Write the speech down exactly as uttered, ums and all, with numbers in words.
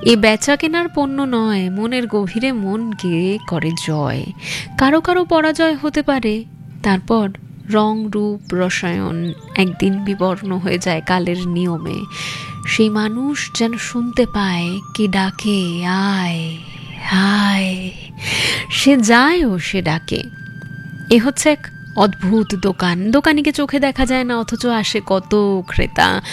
এ বেচা কেনার পণ্য নয়, মনের গভীরে মনকে করে জয়। কারো কারো পরাজয় হতে পারে, তারপর রং রূপ রসায়ন একদিন বিবর্ণ হয়ে যায় কালের নিয়মে। সেই মানুষ যেন শুনতে পায় কে ডাকে, আয় আয়, সে যায় ও সে ডাকে। এ হচ্ছে এক অদ্ভুত দোকান। দোকানিকে চোখে দেখা যায় না, অথচ আসে কত ক্রেতা।